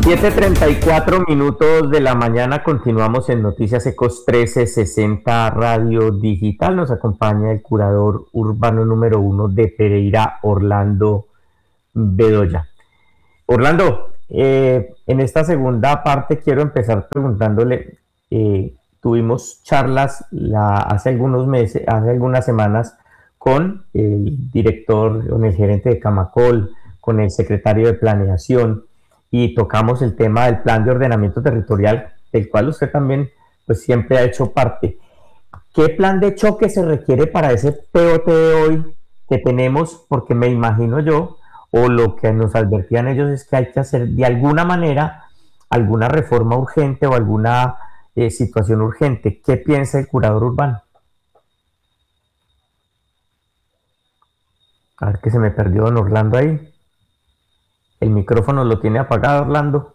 7:34 de la mañana, continuamos en Noticias Ecos 1360 Radio Digital. Nos acompaña el curador urbano número 1 de Pereira, Orlando Bedoya. Orlando, en esta segunda parte quiero empezar preguntándole, tuvimos charlas hace algunos meses, hace algunas semanas, con el director, con el gerente de Camacol, con el secretario de Planeación, y tocamos el tema del plan de ordenamiento territorial, del cual usted también pues siempre ha hecho parte. ¿Qué plan de choque se requiere para ese POT de hoy que tenemos? Porque me imagino yo, o lo que nos advertían ellos, es que hay que hacer de alguna manera alguna reforma urgente o alguna situación urgente. ¿Qué piensa el curador urbano? A ver, que se me perdió don Orlando ahí. El micrófono lo tiene apagado, Orlando.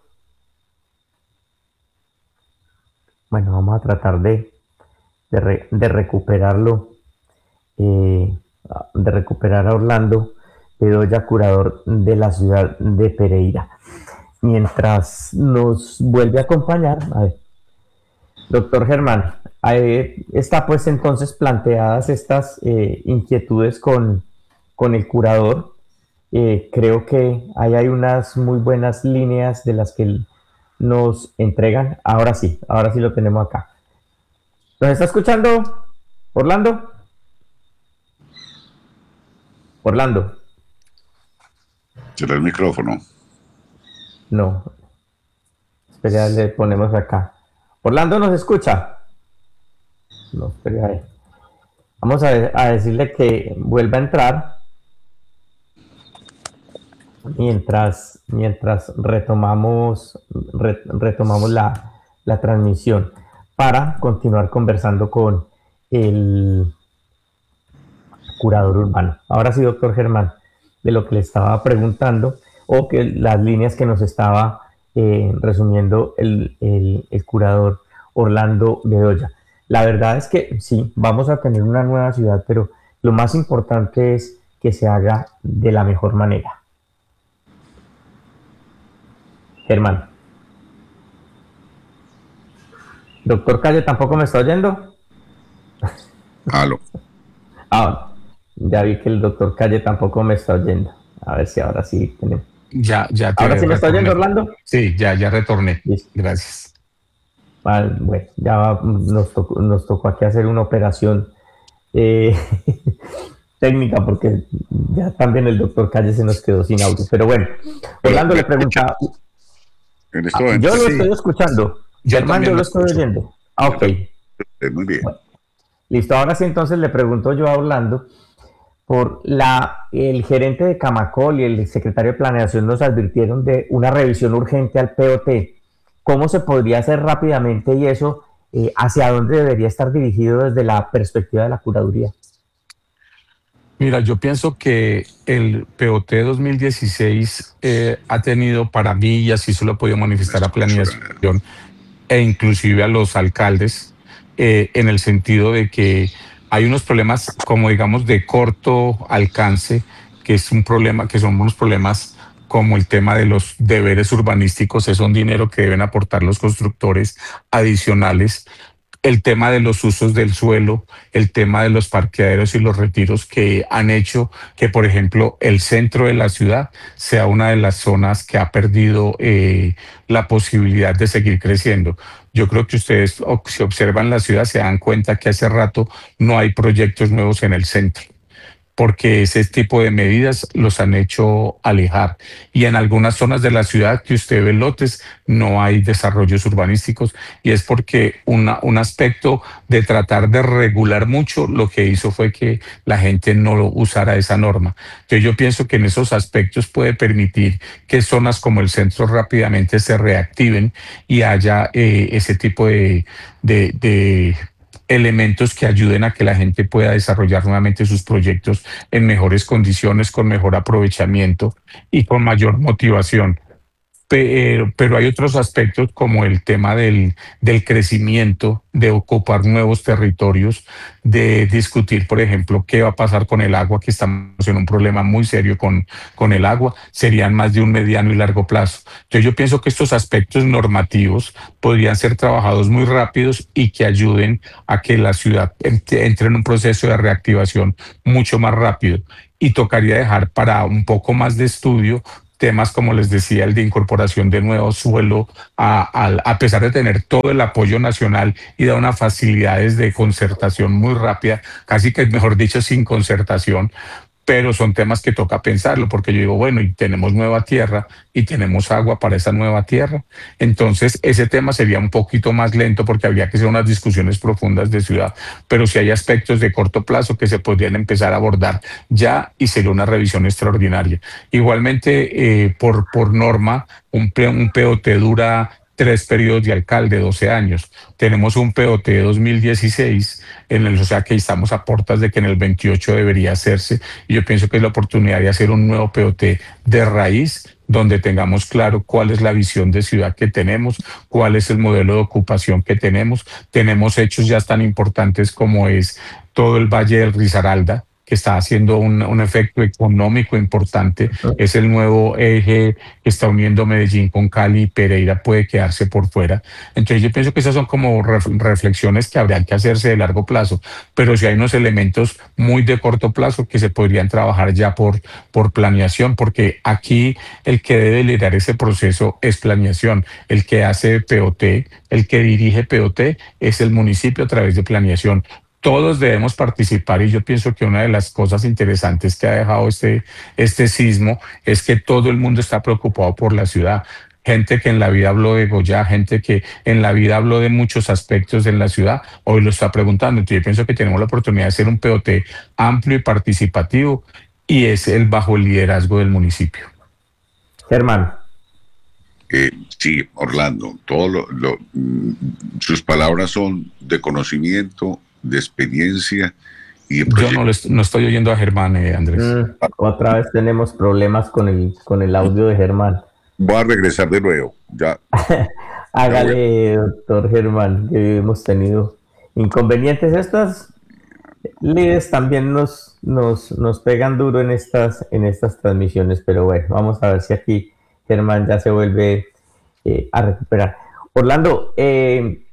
Bueno, vamos a tratar de recuperarlo, de recuperar a Orlando Bedoya, curador de la ciudad de Pereira. Mientras nos vuelve a acompañar, a ver, doctor Germán, está pues entonces planteadas estas inquietudes con el curador. Creo que ahí hay unas muy buenas líneas de las que nos entregan. Ahora sí lo tenemos acá. ¿Nos está escuchando, Orlando? Orlando. Cierra el micrófono. No. Espera, le ponemos acá. Orlando, ¿nos escucha? No, espera ahí. Vamos a decirle que vuelva a entrar mientras retomamos la transmisión para continuar conversando con el curador urbano. Ahora sí, doctor Germán, de lo que le estaba preguntando, o que las líneas que nos estaba resumiendo el curador Orlando Bedoya. La verdad es que sí, vamos a tener una nueva ciudad, pero lo más importante es que se haga de la mejor manera. Germán. Doctor Calle, ¿tampoco me está oyendo? Aló. Ya vi que el doctor Calle tampoco me está oyendo. A ver si ahora sí tenemos. Ya ¿Ahora sí me está oyendo, Orlando? Sí, ya retorné. Listo. Gracias. Bueno, ya nos tocó aquí hacer una operación técnica, porque ya también el doctor Calle se nos quedó sin audio. Pero bueno, Orlando le pregunta. Yo lo estoy escuchando. Germán, yo lo estoy oyendo. Ok. Muy bien. Bueno, listo, ahora sí entonces le pregunto yo a Orlando. El gerente de Camacol y el secretario de Planeación nos advirtieron de una revisión urgente al POT. ¿Cómo se podría hacer rápidamente y eso hacia dónde debería estar dirigido desde la perspectiva de la curaduría? Mira, yo pienso que el POT 2016 ha tenido para mí, y así se lo he podido manifestar a Planeación e inclusive a los alcaldes, en el sentido de que hay unos problemas, como digamos, de corto alcance, que es un problema, que son unos problemas como el tema de los deberes urbanísticos, es un dinero que deben aportar los constructores adicionales, el tema de los usos del suelo, el tema de los parqueaderos y los retiros que han hecho que, por ejemplo, el centro de la ciudad sea una de las zonas que ha perdido la posibilidad de seguir creciendo. Yo creo que ustedes, si observan la ciudad, se dan cuenta que hace rato no hay proyectos nuevos en el centro, porque ese tipo de medidas los han hecho alejar. Y en algunas zonas de la ciudad que usted ve lotes, no hay desarrollos urbanísticos, y es porque un aspecto de tratar de regular mucho lo que hizo fue que la gente no usara esa norma. Entonces yo pienso que en esos aspectos puede permitir que zonas como el centro rápidamente se reactiven y haya ese tipo de elementos que ayuden a que la gente pueda desarrollar nuevamente sus proyectos en mejores condiciones, con mejor aprovechamiento y con mayor motivación. pero hay otros aspectos como el tema del crecimiento, de ocupar nuevos territorios, de discutir, por ejemplo, qué va a pasar con el agua, que estamos en un problema muy serio con el agua, serían más de un mediano y largo plazo. Entonces yo pienso que estos aspectos normativos podrían ser trabajados muy rápidos y que ayuden a que la ciudad entre en un proceso de reactivación mucho más rápido. Y tocaría dejar para un poco más de estudio temas, como les decía, el de incorporación de nuevo suelo, a pesar de tener todo el apoyo nacional y da unas facilidades de concertación muy rápida, casi que mejor dicho, sin concertación, pero son temas que toca pensarlo, porque yo digo, bueno, y tenemos nueva tierra y tenemos agua para esa nueva tierra. Entonces, ese tema sería un poquito más lento porque habría que hacer unas discusiones profundas de ciudad, pero sí hay aspectos de corto plazo que se podrían empezar a abordar ya y sería una revisión extraordinaria. Igualmente, por norma, un POT dura 3 periodos de alcalde, 12 años. Tenemos un POT de 2016, o sea que estamos a puertas de que en el 28 debería hacerse. Y yo pienso que es la oportunidad de hacer un nuevo POT de raíz, donde tengamos claro cuál es la visión de ciudad que tenemos, cuál es el modelo de ocupación que tenemos. Tenemos hechos ya tan importantes como es todo el Valle del Risaralda, que está haciendo un efecto económico importante. Es el nuevo eje que está uniendo Medellín con Cali y Pereira puede quedarse por fuera. Entonces yo pienso que esas son como reflexiones que habrían que hacerse de largo plazo, pero sí hay unos elementos muy de corto plazo que se podrían trabajar ya por planeación, porque aquí el que debe liderar ese proceso es planeación. El que hace POT, el que dirige POT es el municipio a través de planeación. Todos debemos participar y yo pienso que una de las cosas interesantes que ha dejado este sismo es que todo el mundo está preocupado por la ciudad. Gente que en la vida habló de Goya, gente que en la vida habló de muchos aspectos en la ciudad, hoy lo está preguntando. Entonces yo pienso que tenemos la oportunidad de hacer un POT amplio y participativo y es el bajo el liderazgo del municipio. Germán. Sí, Orlando, sus palabras son de conocimiento, de experiencia y de proyecto. Yo no estoy oyendo a Germán, Andrés. Otra vez tenemos problemas con el audio de Germán. Voy a regresar de nuevo. Ya. Hágale, doctor Germán, que hemos tenido inconvenientes. Estas líderes también nos pegan duro en estas transmisiones, pero bueno, vamos a ver si aquí Germán ya se vuelve a recuperar. Orlando, en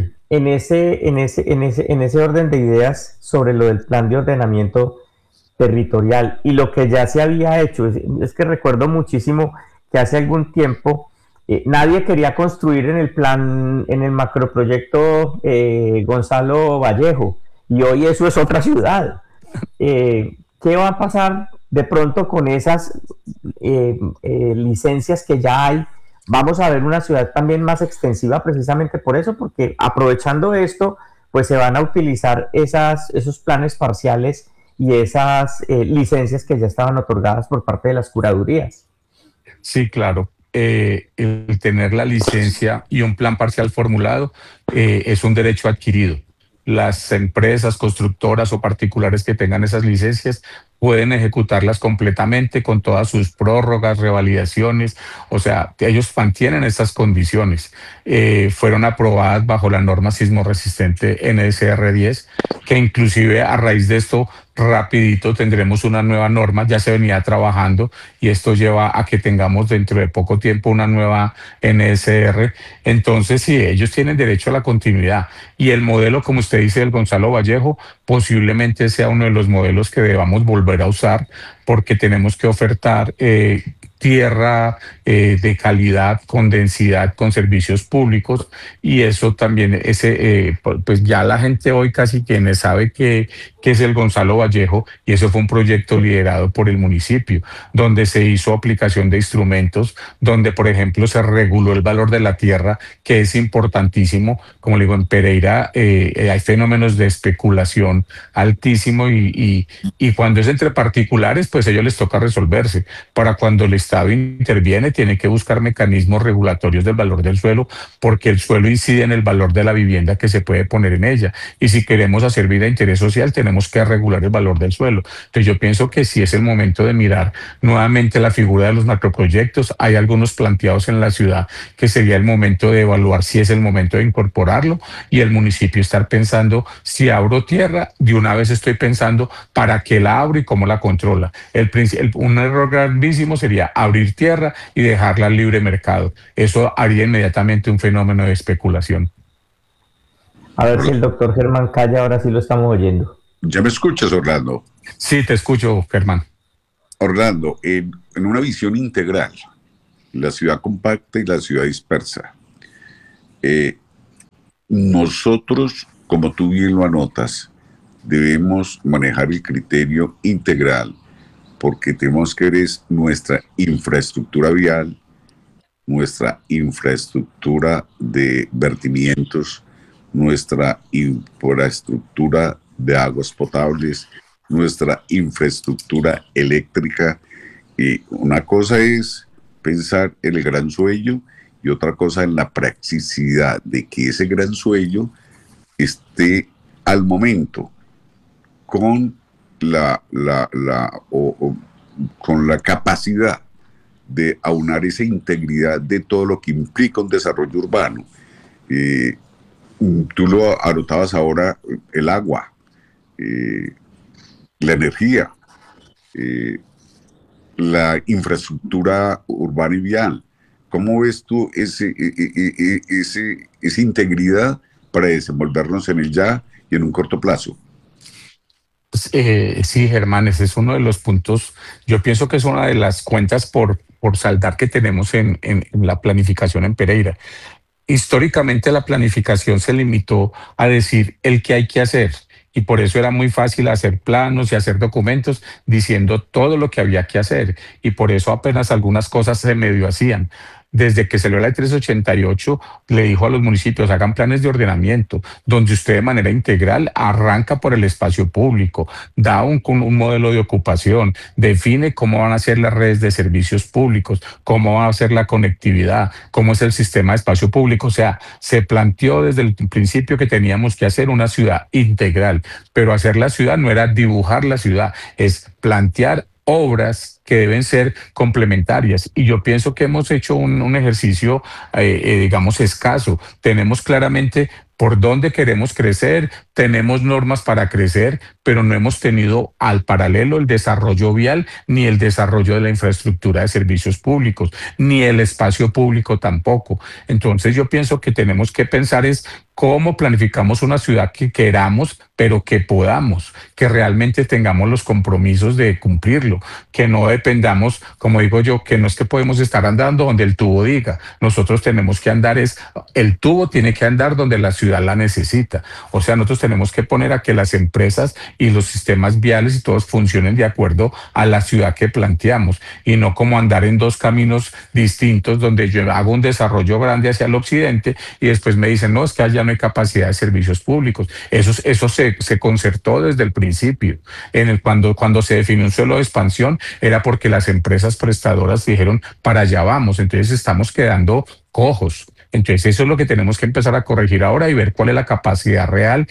ese orden de ideas sobre lo del plan de ordenamiento territorial y lo que ya se había hecho, es que recuerdo muchísimo que hace algún tiempo nadie quería construir en el plan, en el macroproyecto Gonzalo Vallejo, y hoy eso es otra ciudad. ¿Qué va a pasar de pronto con esas licencias que ya hay? Vamos a ver una ciudad también más extensiva precisamente por eso, porque aprovechando esto, pues se van a utilizar esos planes parciales y esas licencias que ya estaban otorgadas por parte de las curadurías. Sí, claro. El tener la licencia y un plan parcial formulado es un derecho adquirido. Las empresas, constructoras o particulares que tengan esas licencias pueden ejecutarlas completamente con todas sus prórrogas, revalidaciones, o sea, ellos mantienen esas condiciones. Fueron aprobadas bajo la norma sismo resistente NSR 10, que inclusive a raíz de esto rapidito tendremos una nueva norma, ya se venía trabajando y esto lleva a que tengamos dentro de poco tiempo una nueva NSR. Entonces, sí, ellos tienen derecho a la continuidad y el modelo, como usted dice, del Gonzalo Vallejo, posiblemente sea uno de los modelos que debamos volver a usar porque tenemos que ofertar tierra de calidad, con densidad, con servicios públicos y eso también, pues ya la gente hoy casi quienes sabe que es el Gonzalo Vallejo y eso fue un proyecto liderado por el municipio, donde se hizo aplicación de instrumentos, donde por ejemplo se reguló el valor de la tierra, que es importantísimo. Como le digo, en Pereira hay fenómenos de especulación altísimo y cuando es entre particulares, pues a ellos les toca resolverse. Para cuando les Estado interviene, tiene que buscar mecanismos regulatorios del valor del suelo, porque el suelo incide en el valor de la vivienda que se puede poner en ella. Y si queremos hacer vida de interés social, tenemos que regular el valor del suelo. Entonces yo pienso que sí es el momento de mirar nuevamente la figura de los macroproyectos. Hay algunos planteados en la ciudad que sería el momento de evaluar si es el momento de incorporarlo, y el municipio estar pensando: si abro tierra, de una vez estoy pensando para qué la abro y cómo la controla. Un error grandísimo sería abrir tierra y dejarla al libre mercado. Eso haría inmediatamente un fenómeno de especulación. A ver si el doctor Germán calla, ahora sí lo estamos oyendo. ¿Ya me escuchas, Orlando? Sí, te escucho, Germán. Orlando, en una visión integral, la ciudad compacta y la ciudad dispersa, nosotros, como tú bien lo anotas, debemos manejar el criterio integral, porque tenemos que ver nuestra infraestructura vial, nuestra infraestructura de vertimientos, nuestra infraestructura de aguas potables, nuestra infraestructura eléctrica. Y una cosa es pensar en el gran sueño y otra cosa en la practicidad de que ese gran sueño esté al momento con con la capacidad de aunar esa integridad de todo lo que implica un desarrollo urbano. Tú lo anotabas ahora: el agua, la energía, la infraestructura urbana y vial. ¿Cómo ves tú esa integridad para desenvolvernos en el ya y en un corto plazo? Sí, Germán, ese es uno de los puntos. Yo pienso que es una de las cuentas por saldar que tenemos en la planificación en Pereira. Históricamente la planificación se limitó a decir el que hay que hacer, y por eso era muy fácil hacer planos y hacer documentos diciendo todo lo que había que hacer, y por eso apenas algunas cosas se medio hacían. Desde que salió la ley 388, le dijo a los municipios: hagan planes de ordenamiento, donde usted de manera integral arranca por el espacio público, da un modelo de ocupación, define cómo van a ser las redes de servicios públicos, cómo va a ser la conectividad, cómo es el sistema de espacio público. O sea, se planteó desde el principio que teníamos que hacer una ciudad integral, pero hacer la ciudad no era dibujar la ciudad, es plantear obras que deben ser complementarias. Y yo pienso que hemos hecho un ejercicio, digamos, escaso. Tenemos claramente por dónde queremos crecer, tenemos normas para crecer, pero no hemos tenido al paralelo el desarrollo vial, ni el desarrollo de la infraestructura de servicios públicos, ni el espacio público tampoco. Entonces yo pienso que tenemos que pensar es cómo planificamos una ciudad que queramos, pero que podamos, que realmente tengamos los compromisos de cumplirlo, que no dependamos, como digo yo, que no es que podemos estar andando donde el tubo diga. Nosotros tenemos que andar el tubo tiene que andar donde la ciudad la necesita. O sea, nosotros tenemos que poner a que las empresas y los sistemas viales y todos funcionen de acuerdo a la ciudad que planteamos, y no como andar en dos caminos distintos, donde yo hago un desarrollo grande hacia el occidente y después me dicen: no, es que allá no hay capacidad de servicios públicos. Eso se concertó desde el principio. Cuando se definió un suelo de expansión, era porque las empresas prestadoras dijeron: para allá vamos. Entonces estamos quedando cojos. Entonces eso es lo que tenemos que empezar a corregir ahora y ver cuál es la capacidad real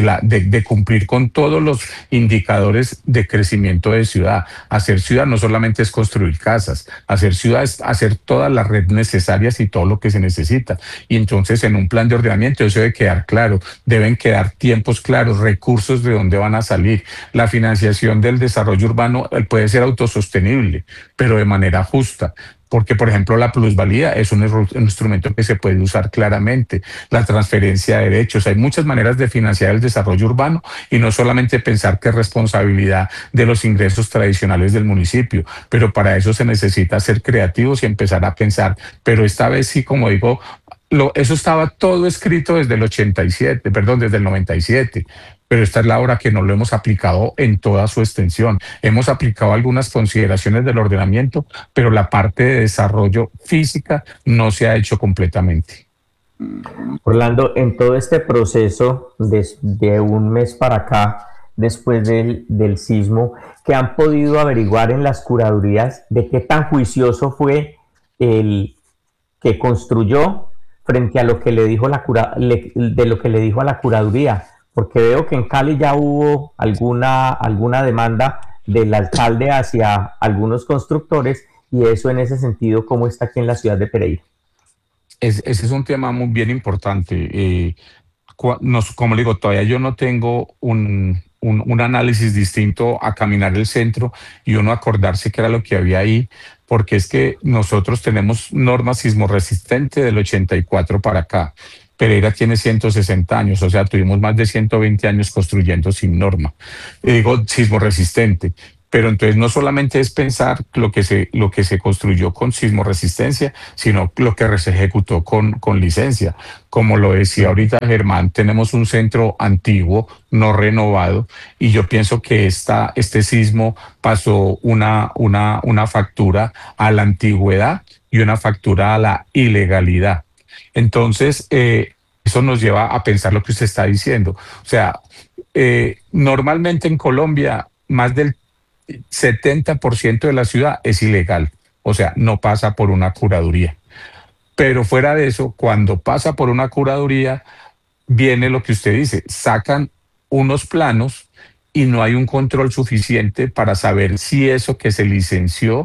de cumplir con todos los indicadores de crecimiento de ciudad. Hacer ciudad no solamente es construir casas, hacer ciudad es hacer todas las redes necesarias y todo lo que se necesita. Y entonces en un plan de ordenamiento eso debe quedar claro, deben quedar tiempos claros, recursos de dónde van a salir. La financiación del desarrollo urbano puede ser autosostenible, pero de manera justa. Porque, por ejemplo, la plusvalía es un instrumento que se puede usar claramente, la transferencia de derechos. Hay muchas maneras de financiar el desarrollo urbano, y no solamente pensar que es responsabilidad de los ingresos tradicionales del municipio, pero para eso se necesita ser creativos y empezar a pensar. Pero esta vez sí, como digo, eso estaba todo escrito desde el 87, perdón, desde el 97. Pero esta es la hora que no lo hemos aplicado en toda su extensión. Hemos aplicado algunas consideraciones del ordenamiento, pero la parte de desarrollo física no se ha hecho completamente. Orlando, en todo este proceso, desde un mes para acá, después del sismo, que han podido averiguar en las curadurías de qué tan juicioso fue el que construyó frente a lo que le dijo de lo que le dijo a la curaduría, porque veo que en Cali ya hubo alguna demanda del alcalde hacia algunos constructores y eso en ese sentido, ¿cómo está aquí en la ciudad de Pereira? Ese es un tema muy bien importante. Como le digo, todavía yo no tengo un análisis distinto a caminar el centro y uno acordarse qué era lo que había ahí, porque es que nosotros tenemos norma sismo resistente del 84 para acá. Pereira tiene 160 años, o sea, tuvimos más de 120 años construyendo sin norma. Digo, sismo resistente. Pero entonces no solamente es pensar lo que se construyó con sismo resistencia, sino lo que se ejecutó con licencia. Como lo decía ahorita Germán, tenemos un centro antiguo, no renovado, y yo pienso que este sismo pasó una factura a la antigüedad y una factura a la ilegalidad. Entonces, eso nos lleva a pensar lo que usted está diciendo. O sea, normalmente en Colombia, más del 70% de la ciudad es ilegal, o sea, no pasa por una curaduría. Pero fuera de eso, cuando pasa por una curaduría, viene lo que usted dice, sacan unos planos y no hay un control suficiente para saber si eso que se licenció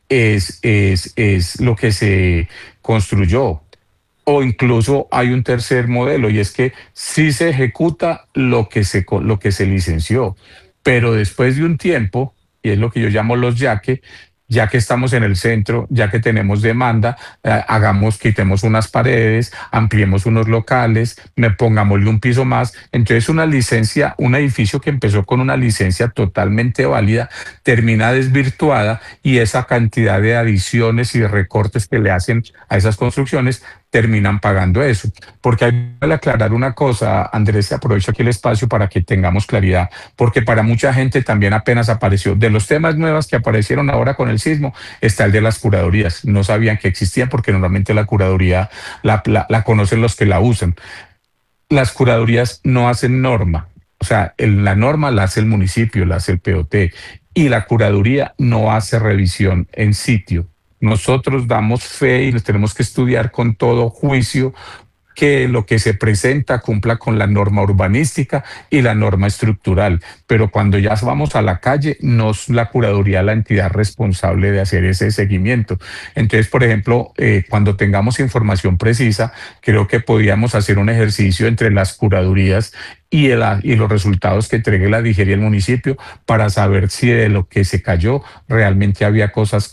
es lo que se construyó. O incluso hay un tercer modelo y es que sí se ejecuta lo que se licenció, pero después de un tiempo, y es lo que yo llamo los ya que estamos en el centro, ya que tenemos demanda, quitemos unas paredes, ampliemos unos locales, pongámosle un piso más. Entonces una licencia, un edificio que empezó con una licencia totalmente válida, termina desvirtuada y esa cantidad de adiciones y de recortes que le hacen a esas construcciones terminan pagando eso. Porque hay que aclarar una cosa, Andrés, aprovecho aquí el espacio para que tengamos claridad, porque para mucha gente también apenas apareció. De los temas nuevos que aparecieron ahora con el sismo, está el de las curadurías. No sabían que existían porque normalmente la curaduría la conocen los que la usan. Las curadurías no hacen norma. O sea, la norma la hace el municipio, la hace el POT, y la curaduría no hace revisión en sitio. Nosotros damos fe y les tenemos que estudiar con todo juicio que lo que se presenta cumpla con la norma urbanística y la norma estructural. Pero cuando ya vamos a la calle, no es la curaduría la entidad responsable de hacer ese seguimiento. Entonces, por ejemplo, cuando tengamos información precisa, creo que podríamos hacer un ejercicio entre las curadurías y los resultados que entregue la DIGER y el municipio para saber si de lo que se cayó realmente había cosas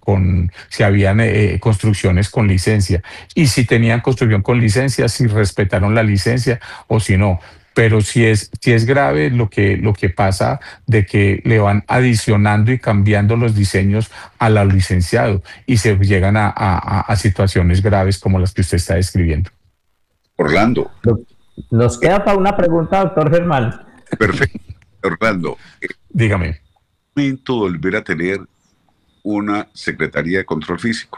si habían construcciones con licencia y si tenían construcción con licencia, si respetaron la licencia o si no. Pero si es grave lo que pasa de que le van adicionando y cambiando los diseños a la licenciado y se llegan a situaciones graves como las que usted está describiendo. Orlando. Nos queda para una pregunta, doctor Germán. Perfecto. Orlando. Dígame. ¿Momento volver a tener una Secretaría de Control Físico?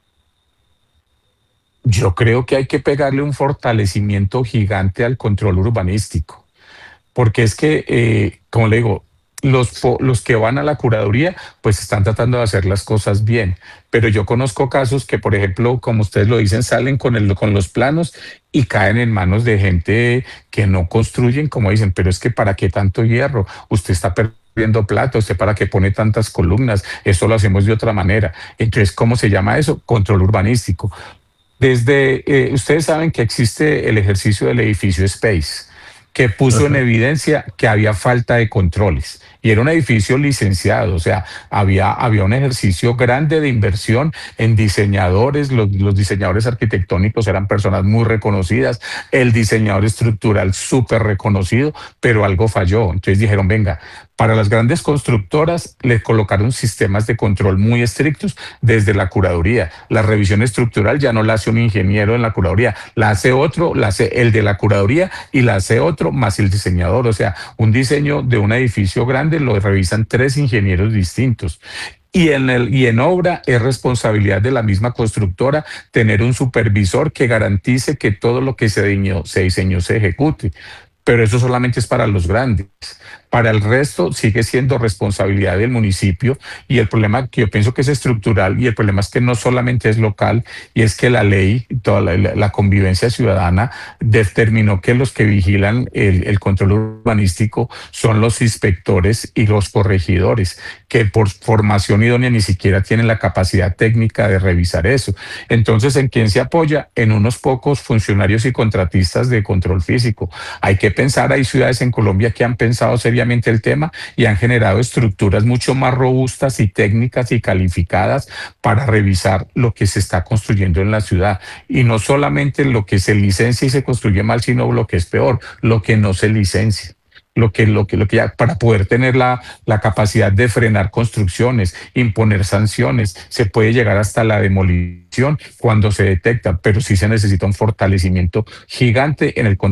Yo creo que hay que pegarle un fortalecimiento gigante al control urbanístico, porque es que, como le digo, los que van a la curaduría, pues están tratando de hacer las cosas bien, pero yo conozco casos que, por ejemplo, como ustedes lo dicen, salen con los planos y caen en manos de gente que no construyen, como dicen, pero es que ¿para qué tanto hierro? Usted está perdiendo plata, ¿usted para qué pone tantas columnas? Eso lo hacemos de otra manera. Entonces, ¿cómo se llama eso? Control urbanístico. Ustedes saben que existe el ejercicio del edificio Space, que puso en evidencia que había falta de controles. Y era un edificio licenciado, o sea, había un ejercicio grande de inversión en diseñadores, los diseñadores arquitectónicos eran personas muy reconocidas, el diseñador estructural súper reconocido, pero algo falló. Entonces dijeron, venga, para las grandes constructoras le colocaron sistemas de control muy estrictos desde la curaduría. La revisión estructural ya no la hace un ingeniero en la curaduría, la hace otro, la hace el de la curaduría y la hace otro más el diseñador. O sea, un diseño de un edificio grande lo revisan 3 ingenieros distintos. Y en obra es responsabilidad de la misma constructora tener un supervisor que garantice que todo lo que se diseñó se ejecute. pero eso solamente es para los grandes. Para el resto sigue siendo responsabilidad del municipio y el problema que yo pienso que es estructural y el problema es que no solamente es local y es que la ley, toda la convivencia ciudadana determinó que los que vigilan el control urbanístico son los inspectores y los corregidores, que por formación idónea ni siquiera tienen la capacidad técnica de revisar eso. Entonces, ¿en quién se apoya? En unos pocos funcionarios y contratistas de control físico. Hay que pensar, hay ciudades en Colombia que han pensado seriamente el tema y han generado estructuras mucho más robustas y técnicas y calificadas para revisar lo que se está construyendo en la ciudad. Y no solamente lo que se licencia y se construye mal, sino lo que es peor, lo que no se licencia. Lo que ya, para poder tener la capacidad de frenar construcciones, imponer sanciones, se puede llegar hasta la demolición cuando se detecta, pero sí se necesita un fortalecimiento gigante en el control